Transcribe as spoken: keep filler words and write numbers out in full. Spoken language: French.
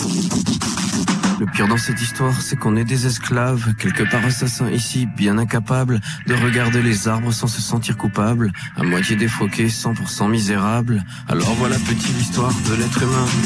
Le pire dans cette histoire, c'est qu'on est des esclaves, quelque part assassins ici, bien incapables de regarder les arbres sans se sentir coupables, à moitié défroqués, cent pour cent misérables. Alors voilà petite histoire de l'être humain.